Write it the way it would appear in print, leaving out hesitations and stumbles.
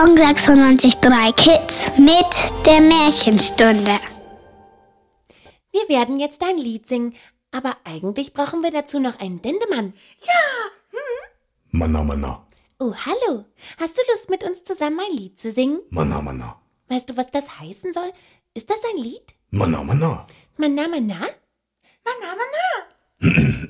Morgen 96.3 Kids mit der Märchenstunde. Wir werden jetzt ein Lied singen, aber eigentlich brauchen wir dazu noch einen Dendemann. Ja! Manna, Manna. Oh, hallo. Hast du Lust, mit uns zusammen ein Lied zu singen? Manna, Manna. Weißt du, was das heißen soll? Ist das ein Lied? Manna, Manna. Manna, manna? Manna, Manna.